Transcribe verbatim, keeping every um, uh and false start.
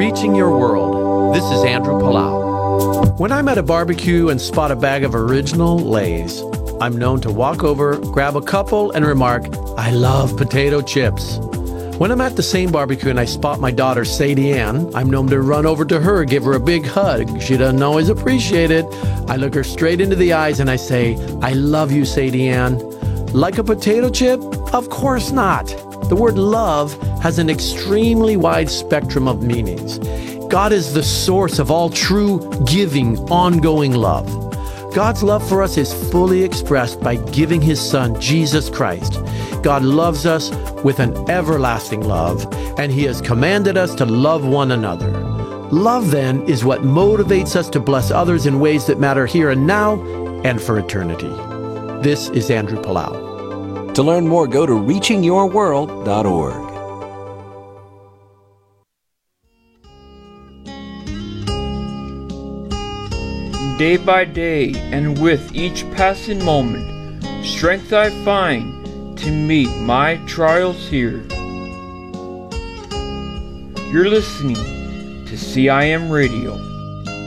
Reaching Your World. This is Andrew Palau. When I'm at a barbecue and spot a bag of original Lay's, I'm known to walk over, grab a couple, and remark, "I love potato chips." When I'm at the same barbecue and I spot my daughter Sadie Ann, I'm known to run over to her, give her a big hug. She doesn't always appreciate it. I look her straight into the eyes and I say, "I love you, Sadie Ann." Like a potato chip? Of course not. The word love has an extremely wide spectrum of meanings. God is the source of all true, giving, ongoing love. God's love for us is fully expressed by giving His Son, Jesus Christ. God loves us with an everlasting love, and He has commanded us to love one another. Love, then, is what motivates us to bless others in ways that matter here and now and for eternity. This is Andrew Palau. To learn more, go to reaching your world dot org. Day by day, and with each passing moment, strength I find to meet my trials here. You're listening to C I M Radio.